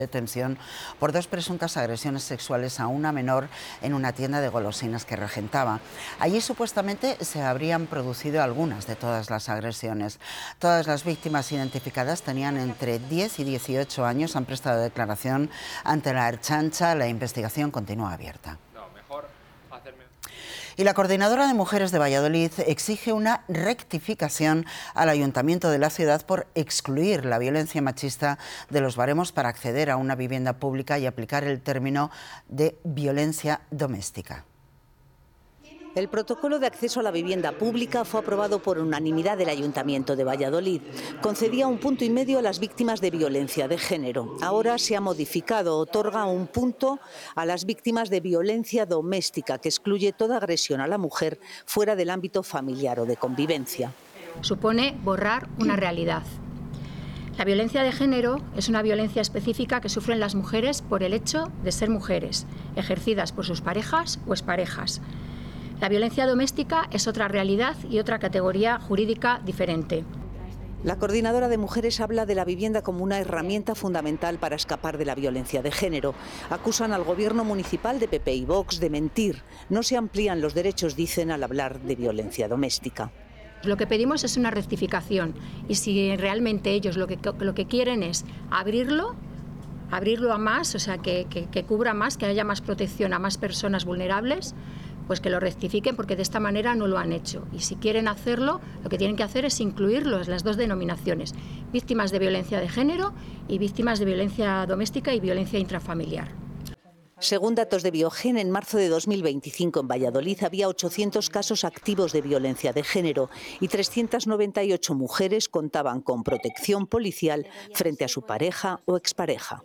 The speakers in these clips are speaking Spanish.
Detención por 2 presuntas agresiones sexuales a una menor en una tienda de golosinas que regentaba. Allí supuestamente se habrían producido algunas de todas las agresiones. Todas las víctimas identificadas tenían entre 10 y 18 años, han prestado declaración ante la Ertzaintza. La investigación continúa abierta. Y la Coordinadora de Mujeres de Valladolid exige una rectificación al Ayuntamiento de la ciudad por excluir la violencia machista de los baremos para acceder a una vivienda pública y aplicar el término de violencia doméstica. El protocolo de acceso a la vivienda pública fue aprobado por unanimidad del Ayuntamiento de Valladolid. Concedía 1,5 puntos a las víctimas de violencia de género. Ahora se ha modificado, otorga 1 punto a las víctimas de violencia doméstica, que excluye toda agresión a la mujer fuera del ámbito familiar o de convivencia. Supone borrar una realidad. La violencia de género es una violencia específica que sufren las mujeres por el hecho de ser mujeres, ejercidas por sus parejas o exparejas. La violencia doméstica es otra realidad y otra categoría jurídica diferente. La Coordinadora de Mujeres habla de la vivienda como una herramienta fundamental para escapar de la violencia de género. Acusan al Gobierno municipal de PP y Vox de mentir. No se amplían los derechos, dicen, al hablar de violencia doméstica. Lo que pedimos es una rectificación y si realmente ellos lo que quieren es abrirlo a más, o sea, que cubra más, que haya más protección a más personas vulnerables, pues que lo rectifiquen, porque de esta manera no lo han hecho. Y si quieren hacerlo, lo que tienen que hacer es incluir las 2 denominaciones, víctimas de violencia de género y víctimas de violencia doméstica y violencia intrafamiliar. Según datos de Biogen, en marzo de 2025 en Valladolid había 800 casos activos de violencia de género y 398 mujeres contaban con protección policial frente a su pareja o expareja.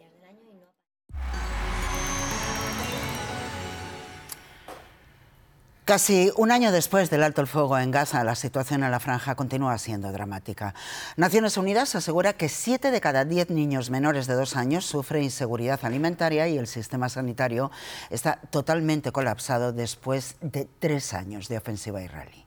Casi un año después del alto el fuego en Gaza, la situación en la franja continúa siendo dramática. Naciones Unidas asegura que 7 de cada 10 niños menores de 2 años sufren inseguridad alimentaria y el sistema sanitario está totalmente colapsado después de 3 años de ofensiva israelí.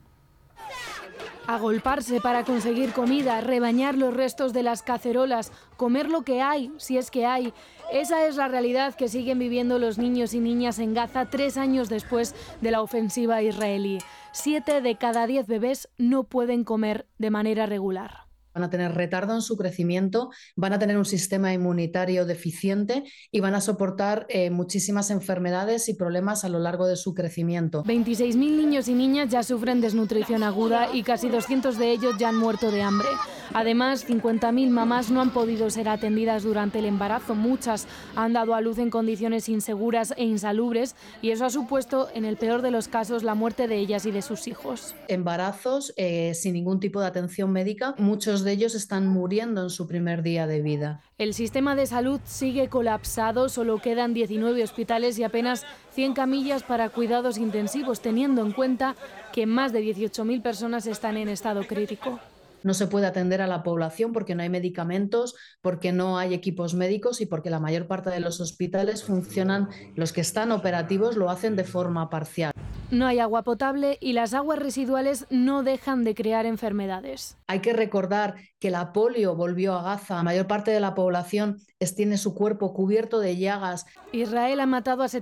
Agolparse para conseguir comida, rebañar los restos de las cacerolas, comer lo que hay, si es que hay. Esa es la realidad que siguen viviendo los niños y niñas en Gaza 3 años después de la ofensiva israelí. 7 de cada 10 bebés no pueden comer de manera regular. Van a tener retardo en su crecimiento, van a tener un sistema inmunitario deficiente y van a soportar muchísimas enfermedades y problemas a lo largo de su crecimiento. 26.000 niños y niñas ya sufren desnutrición aguda y casi 200 de ellos ya han muerto de hambre. Además, 50.000 mamás no han podido ser atendidas durante el embarazo. Muchas han dado a luz en condiciones inseguras e insalubres y eso ha supuesto, en el peor de los casos, la muerte de ellas y de sus hijos. Embarazos sin ningún tipo de atención médica, muchos de ellos están muriendo en su primer día de vida. El sistema de salud sigue colapsado, solo quedan 19 hospitales y apenas 100 camillas para cuidados intensivos, teniendo en cuenta que más de 18.000 personas están en estado crítico. No se puede atender a la población porque no hay medicamentos, porque no hay equipos médicos y porque la mayor parte de los hospitales funcionan, los que están operativos lo hacen de forma parcial. No hay agua potable y las aguas residuales no dejan de crear enfermedades. Hay que recordar que la polio volvió a Gaza. La mayor parte de la población tiene su cuerpo cubierto de llagas. Israel ha matado a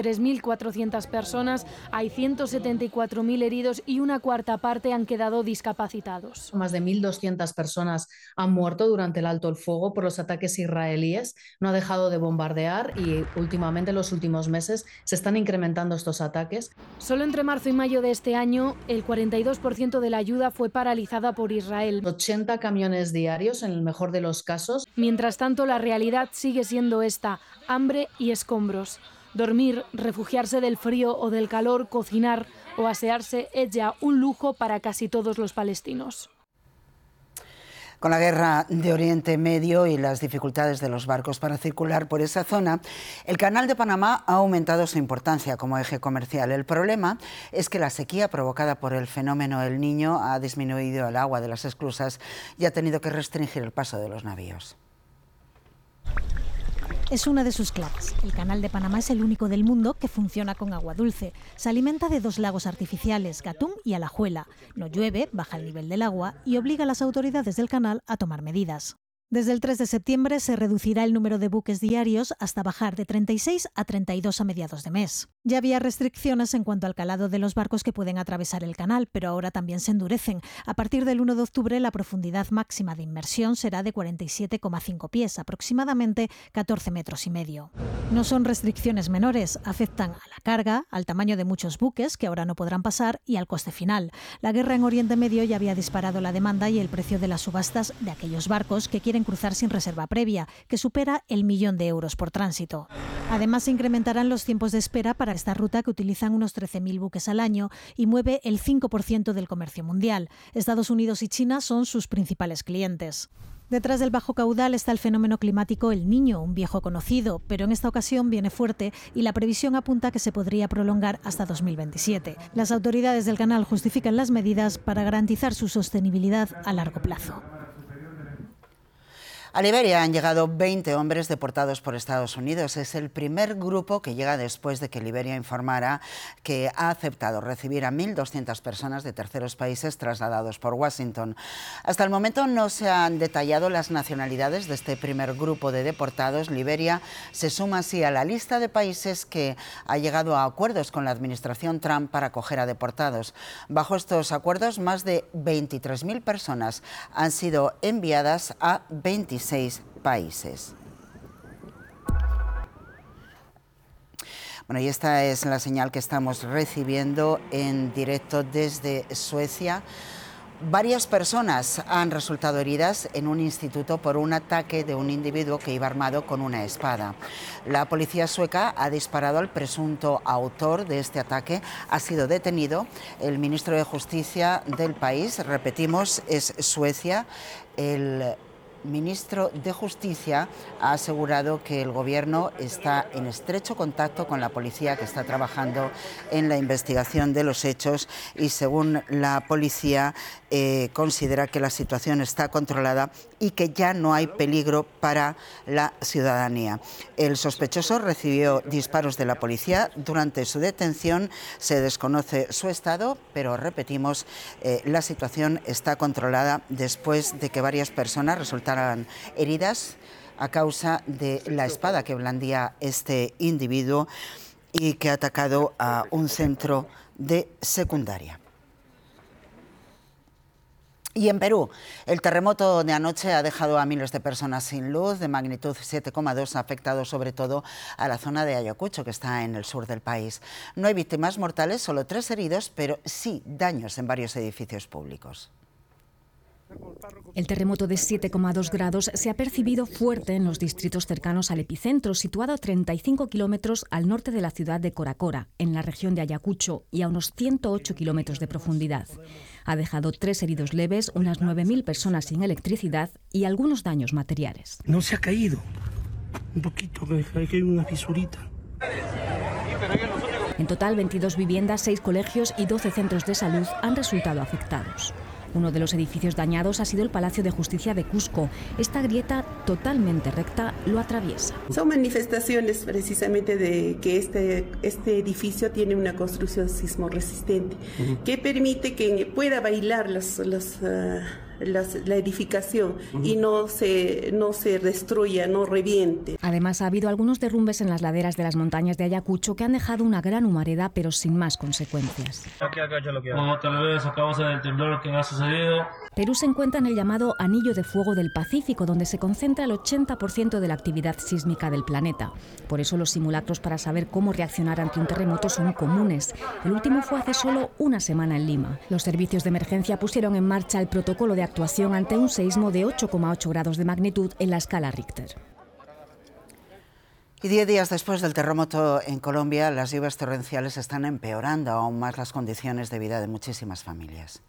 73.400 personas, hay 174.000 heridos y una cuarta parte han quedado discapacitados. Más de 1.200 personas han muerto durante el alto el fuego por los ataques israelíes. No ha dejado de bombardear y últimamente, en los últimos meses, se están incrementando estos ataques. Solo entre marzo y mayo de este año, el 42% de la ayuda fue paralizada por Israel. 80 camiones diarios, en el mejor de los casos. Mientras tanto, la realidad sigue siendo esta: hambre y escombros. Dormir, refugiarse del frío o del calor, cocinar o asearse es ya un lujo para casi todos los palestinos. Con la guerra de Oriente Medio y las dificultades de los barcos para circular por esa zona, el Canal de Panamá ha aumentado su importancia como eje comercial. El problema es que la sequía provocada por el fenómeno El Niño ha disminuido el agua de las esclusas y ha tenido que restringir el paso de los navíos. Es una de sus claves. El Canal de Panamá es el único del mundo que funciona con agua dulce. Se alimenta de 2 lagos artificiales, Gatún y Alajuela. No llueve, baja el nivel del agua y obliga a las autoridades del canal a tomar medidas. Desde el 3 de septiembre se reducirá el número de buques diarios hasta bajar de 36 a 32 a mediados de mes. Ya había restricciones en cuanto al calado de los barcos que pueden atravesar el canal, pero ahora también se endurecen. A partir del 1 de octubre, la profundidad máxima de inmersión será de 47,5 pies, aproximadamente 14 metros y medio. No son restricciones menores, afectan a la carga, al tamaño de muchos buques, que ahora no podrán pasar, y al coste final. La guerra en Oriente Medio ya había disparado la demanda y el precio de las subastas de aquellos barcos que quieren cruzar sin reserva previa, que supera el 1.000.000 de euros por tránsito. Además, se incrementarán los tiempos de espera para esta ruta, que utilizan unos 13.000 buques al año y mueve el 5% del comercio mundial. Estados Unidos y China son sus principales clientes. Detrás del bajo caudal está el fenómeno climático El Niño, un viejo conocido, pero en esta ocasión viene fuerte y la previsión apunta que se podría prolongar hasta 2027. Las autoridades del canal justifican las medidas para garantizar su sostenibilidad a largo plazo. A Liberia han llegado 20 hombres deportados por Estados Unidos. Es el primer grupo que llega después de que Liberia informara que ha aceptado recibir a 1.200 personas de terceros países trasladados por Washington. Hasta el momento no se han detallado las nacionalidades de este primer grupo de deportados. Liberia se suma así a la lista de países que ha llegado a acuerdos con la administración Trump para acoger a deportados. Bajo estos acuerdos, más de 23.000 personas han sido enviadas a 26 países. Bueno, y esta es la señal que estamos recibiendo en directo desde Suecia. Varias personas han resultado heridas en un instituto por un ataque de un individuo que iba armado con una espada. La policía sueca ha disparado al presunto autor de este ataque. Ha sido detenido. El ministro de Justicia del país, repetimos, es Suecia. El ministro de Justicia ha asegurado que el gobierno está en estrecho contacto con la policía, que está trabajando en la investigación de los hechos, y según la policía considera que la situación está controlada y que ya no hay peligro para la ciudadanía. El sospechoso recibió disparos de la policía durante su detención. Se desconoce su estado, pero repetimos, la situación está controlada después de que varias personas resultaran heridas a causa de la espada que blandía este individuo y que ha atacado a un centro de secundaria. Y en Perú, el terremoto de anoche ha dejado a miles de personas sin luz. De magnitud 7,2 ha afectado sobre todo a la zona de Ayacucho, que está en el sur del país. No hay víctimas mortales, solo 3 heridos, pero sí daños en varios edificios públicos. El terremoto de 7,2 grados se ha percibido fuerte en los distritos cercanos al epicentro, situado a 35 kilómetros al norte de la ciudad de Coracora, en la región de Ayacucho, y a unos 108 kilómetros de profundidad. Ha dejado 3 heridos leves, unas 9.000 personas sin electricidad y algunos daños materiales. No se ha caído, un poquito, que hay una fisurita. En total, 22 viviendas, 6 colegios y 12 centros de salud han resultado afectados. Uno de los edificios dañados ha sido el Palacio de Justicia de Cusco. Esta grieta totalmente recta lo atraviesa. Son manifestaciones precisamente de que este edificio tiene una construcción sismo resistente que permite que pueda bailar la edificación y no se destruya, no reviente. Además, ha habido algunos derrumbes en las laderas de las montañas de Ayacucho que han dejado una gran humareda, pero sin más consecuencias. Tal vez a causa del temblor que ha sucedido. Perú se encuentra en el llamado Anillo de Fuego del Pacífico, donde se concentra el 80% de la actividad sísmica del planeta. Por eso los simulacros para saber cómo reaccionar ante un terremoto son comunes. El último fue hace solo una semana en Lima. Los servicios de emergencia pusieron en marcha el protocolo de actuación ante un seísmo de 8,8 grados de magnitud en la escala Richter. Y 10 días después del terremoto en Colombia, las lluvias torrenciales están empeorando aún más las condiciones de vida de muchísimas familias.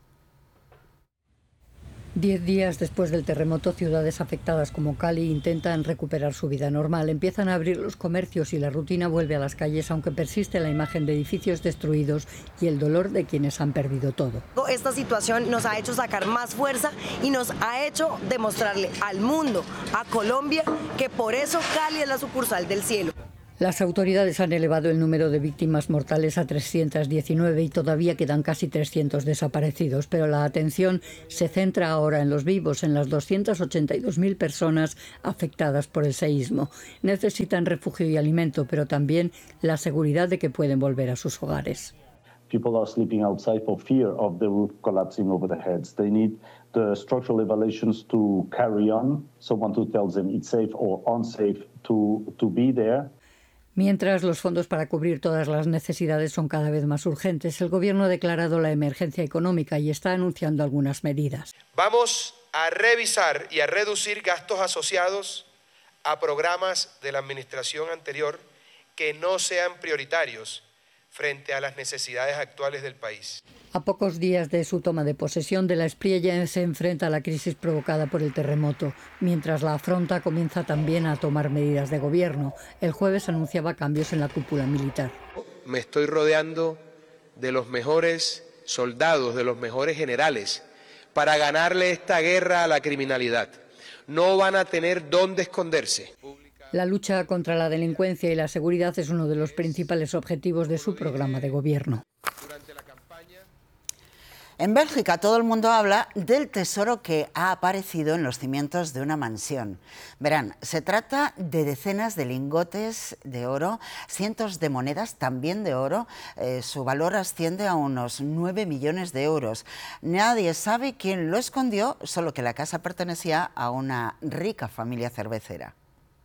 10 días después del terremoto, ciudades afectadas como Cali intentan recuperar su vida normal. Empiezan a abrir los comercios y la rutina vuelve a las calles, aunque persiste la imagen de edificios destruidos y el dolor de quienes han perdido todo. Esta situación nos ha hecho sacar más fuerza y nos ha hecho demostrarle al mundo, a Colombia, que por eso Cali es la sucursal del cielo. Las autoridades han elevado el número de víctimas mortales a 319 y todavía quedan casi 300 desaparecidos, pero la atención se centra ahora en los vivos, en las 282.000 personas afectadas por el seísmo. Necesitan refugio y alimento, pero también la seguridad de que pueden volver a sus hogares. People are sleeping outside for fear of the roof collapsing over their heads. They need the structural evaluations to carry on, someone who tells them it's safe or unsafe to be there. Mientras los fondos para cubrir todas las necesidades son cada vez más urgentes, el Gobierno ha declarado la emergencia económica y está anunciando algunas medidas. Vamos a revisar y a reducir gastos asociados a programas de la administración anterior que no sean prioritarios frente a las necesidades actuales del país. A pocos días de su toma de posesión, de la Espriella se enfrenta a la crisis provocada por el terremoto. Mientras la afronta, comienza también a tomar medidas de gobierno. El jueves anunciaba cambios en la cúpula militar. Me estoy rodeando de los mejores soldados, de los mejores generales, para ganarle esta guerra a la criminalidad. No van a tener dónde esconderse. La lucha contra la delincuencia y la seguridad es uno de los principales objetivos de su programa de gobierno. En Bélgica todo el mundo habla del tesoro que ha aparecido en los cimientos de una mansión. Verán, se trata de decenas de lingotes de oro, cientos de monedas también de oro. Su valor asciende a unos 9 millones de euros. Nadie sabe quién lo escondió, solo que la casa pertenecía a una rica familia cervecera.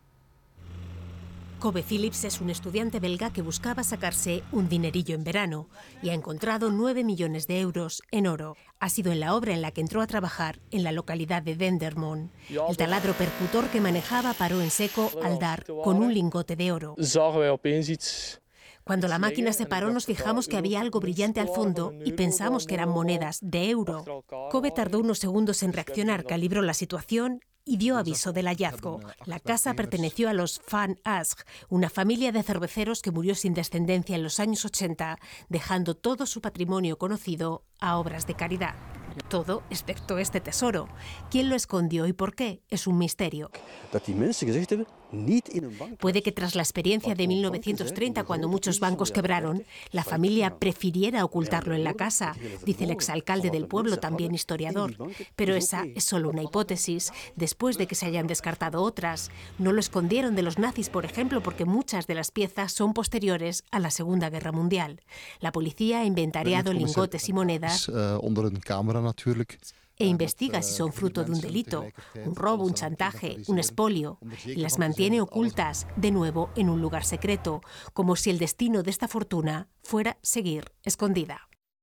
Kobe Phillips es un estudiante belga que buscaba sacarse un dinerillo en verano y ha encontrado 9 millones de euros en oro. Ha sido en la obra en la que entró a trabajar en la localidad de Dendermonde. El taladro percutor que manejaba paró en seco al dar con un lingote de oro. Cuando la máquina se paró nos fijamos que había algo brillante al fondo y pensamos que eran monedas de euro. Kobe tardó unos segundos en reaccionar, calibró la situación y dio aviso del hallazgo. La casa perteneció a los Van Asch, una familia de cerveceros que murió sin descendencia en los años 80, dejando todo su patrimonio conocido a obras de caridad. Todo excepto este tesoro. ¿Quién lo escondió y por qué? Es un misterio. Puede que tras la experiencia de 1930, cuando muchos bancos quebraron, la familia prefiriera ocultarlo en la casa, dice el exalcalde del pueblo, también historiador. Pero esa es solo una hipótesis, después de que se hayan descartado otras. No lo escondieron de los nazis, por ejemplo, porque muchas de las piezas son posteriores a la Segunda Guerra Mundial. La policía ha inventariado lingotes y monedas e investiga si son fruto de un delito, un robo, un chantaje, un expolio, y las mantiene ocultas, de nuevo, en un lugar secreto, como si el destino de esta fortuna fuera seguir escondida.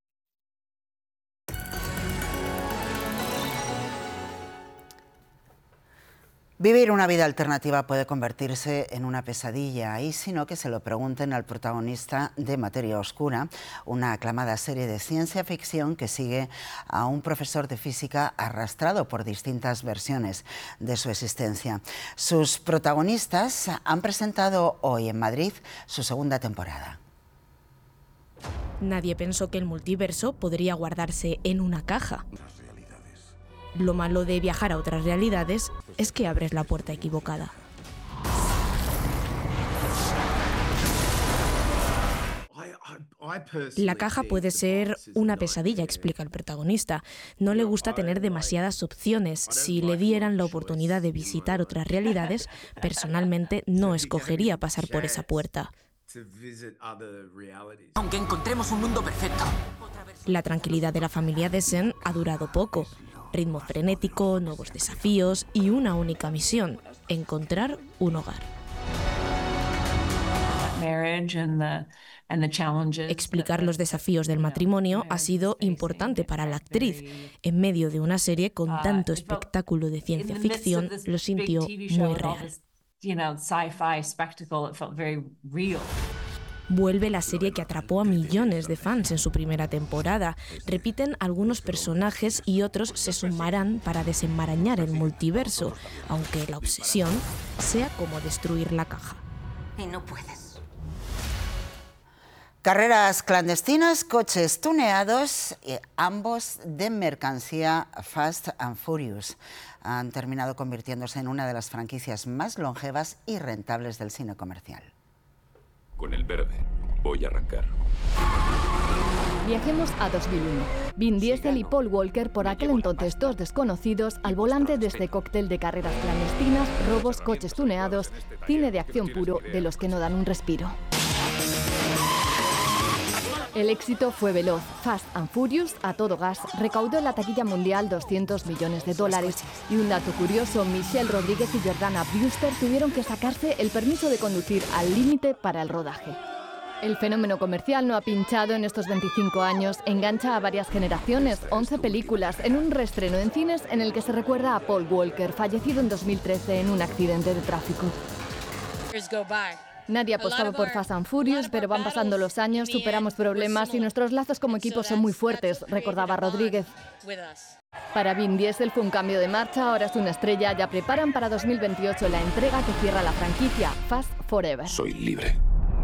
Vivir una vida alternativa puede convertirse en una pesadilla, y si no, que se lo pregunten al protagonista de Materia Oscura, una aclamada serie de ciencia ficción que sigue a un profesor de física arrastrado por distintas versiones de su existencia. Sus protagonistas han presentado hoy en Madrid su segunda temporada. Nadie pensó que el multiverso podría guardarse en una caja. Lo malo de viajar a otras realidades es que abres la puerta equivocada. La caja puede ser una pesadilla, explica el protagonista. No le gusta tener demasiadas opciones. Si le dieran la oportunidad de visitar otras realidades, personalmente no escogería pasar por esa puerta. Aunque encontremos un mundo perfecto. La tranquilidad de la familia Dessen ha durado poco. Ritmo frenético, nuevos desafíos y una única misión: encontrar un hogar. Explicar los desafíos del matrimonio ha sido importante para la actriz. En medio de una serie con tanto espectáculo de ciencia ficción, lo sintió muy real. Vuelve la serie que atrapó a millones de fans en su primera temporada. Repiten algunos personajes y otros se sumarán para desenmarañar el multiverso, aunque la obsesión sea como destruir la caja. Y no puedes. Carreras clandestinas, coches tuneados, ambos de mercancía. Fast and Furious han terminado convirtiéndose en una de las franquicias más longevas y rentables del cine comercial. con el verde. Voy a arrancar. Viajemos a 2001. Vin Diesel y Paul Walker, por aquel entonces dos desconocidos, al volante de este cóctel de carreras clandestinas, robos, coches tuneados, cine de acción puro de los que no dan un respiro. El éxito fue veloz. Fast and Furious, a todo gas, recaudó en la taquilla mundial $200 millones. Y un dato curioso, Michelle Rodríguez y Jordana Brewster tuvieron que sacarse el permiso de conducir al límite para el rodaje. El fenómeno comercial no ha pinchado en estos 25 años, engancha a varias generaciones, 11 películas, en un reestreno en cines en el que se recuerda a Paul Walker, fallecido en 2013 en un accidente de tráfico. Nadie apostaba por Fast and Furious, pero van pasando los años, superamos problemas y nuestros lazos como equipo son muy fuertes, recordaba Rodríguez. Para Vin Diesel fue un cambio de marcha, ahora es una estrella, ya preparan para 2028 la entrega que cierra la franquicia, Fast Forever. Soy libre.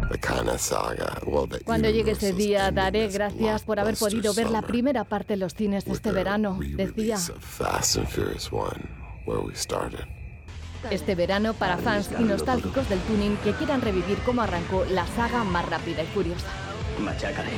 Cuando llegue ese día, daré gracias por haber podido ver la primera parte en los cines este verano, decía. Este verano para fans y nostálgicos del tuning que quieran revivir cómo arrancó la saga más rápida y furiosa. Machácales.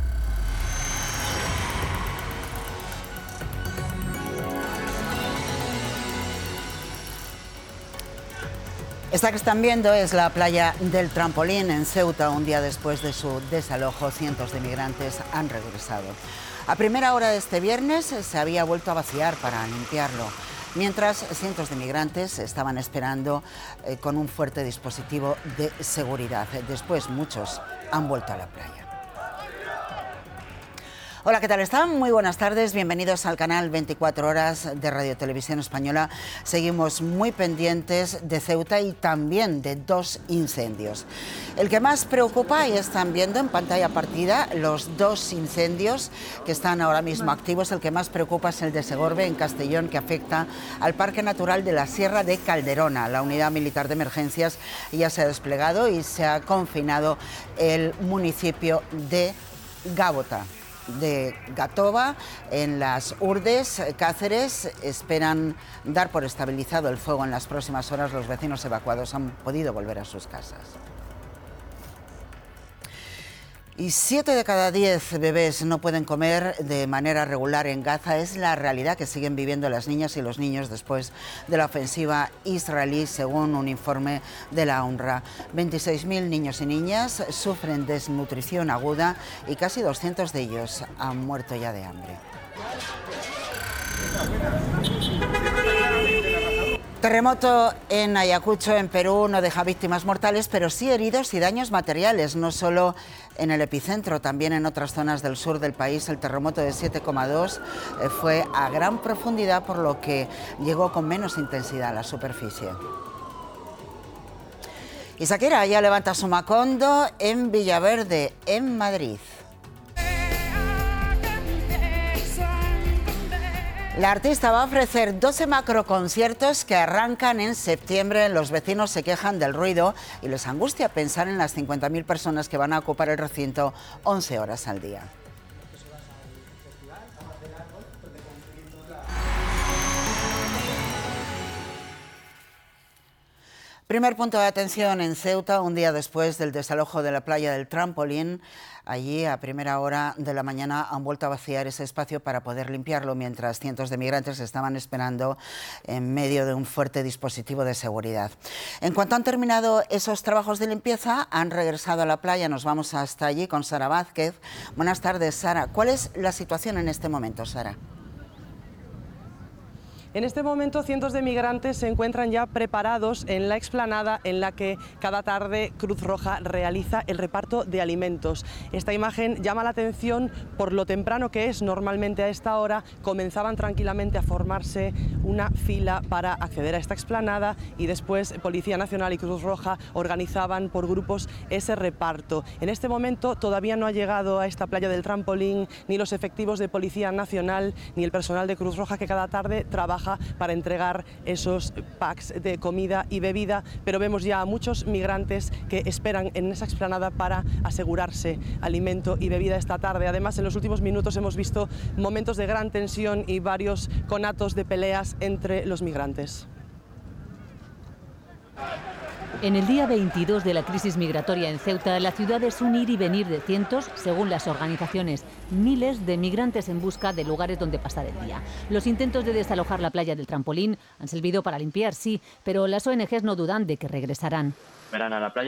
Esta que están viendo es la playa del Trampolín en Ceuta. Un día después de su desalojo, cientos de migrantes han regresado. A primera hora de este viernes se había vuelto a vaciar para limpiarlo, mientras cientos de migrantes estaban esperando con un fuerte dispositivo de seguridad. Después muchos han vuelto a la playa. Hola, ¿qué tal están? Muy buenas tardes, bienvenidos al canal 24 Horas de Radio Televisión Española. Seguimos muy pendientes de Ceuta y también de dos incendios. El que más preocupa, y están viendo en pantalla partida los dos incendios que están ahora mismo activos. El que más preocupa es el de Segorbe, en Castellón, que afecta al Parque Natural de la Sierra de Calderona. La unidad militar de emergencias ya se ha desplegado y se ha confinado el municipio de Gávota. De Gatoba, en las Urdes, Cáceres, esperan dar por estabilizado el fuego en las próximas horas. Los vecinos evacuados han podido volver a sus casas. Y 7 de cada 10 bebés no pueden comer de manera regular en Gaza. Es la realidad que siguen viviendo las niñas y los niños después de la ofensiva israelí, según un informe de la UNRWA. 26.000 niños y niñas sufren desnutrición aguda y casi 200 de ellos han muerto ya de hambre. Terremoto en Ayacucho, en Perú, no deja víctimas mortales, pero sí heridos y daños materiales, no solo en el epicentro, también en otras zonas del sur del país. El terremoto de 7,2 fue a gran profundidad, por lo que llegó con menos intensidad a la superficie. Y Shakira ya levanta su Macondo en Villaverde, en Madrid. La artista va a ofrecer 12 macroconciertos que arrancan en septiembre. Los vecinos se quejan del ruido y les angustia pensar en las 50.000 personas que van a ocupar el recinto 11 horas al día. Primer punto de atención en Ceuta, un día después del desalojo de la playa del Trampolín. Allí, a primera hora de la mañana, han vuelto a vaciar ese espacio para poder limpiarlo, mientras cientos de migrantes estaban esperando en medio de un fuerte dispositivo de seguridad. En cuanto han terminado esos trabajos de limpieza, han regresado a la playa. Nos vamos hasta allí con Sara Vázquez. Buenas tardes, Sara. ¿Cuál es la situación en este momento, Sara? En este momento, cientos de migrantes se encuentran ya preparados en la explanada en la que cada tarde Cruz Roja realiza el reparto de alimentos. Esta imagen llama la atención por lo temprano que es. Normalmente a esta hora comenzaban tranquilamente a formarse una fila para acceder a esta explanada y después Policía Nacional y Cruz Roja organizaban por grupos ese reparto. En este momento todavía no ha llegado a esta playa del Trampolín ni los efectivos de Policía Nacional ni el personal de Cruz Roja, que cada tarde trabaja para entregar esos packs de comida y bebida, pero vemos ya a muchos migrantes que esperan en esa explanada para asegurarse alimento y bebida esta tarde. Además, en los últimos minutos hemos visto momentos de gran tensión y varios conatos de peleas entre los migrantes. En el día 22 de la crisis migratoria en Ceuta, la ciudad es un ir y venir de cientos, según las organizaciones, miles de migrantes en busca de lugares donde pasar el día. Los intentos de desalojar la playa del Trampolín han servido para limpiar, sí, pero las ONGs no dudan de que regresarán. Verán, a la playa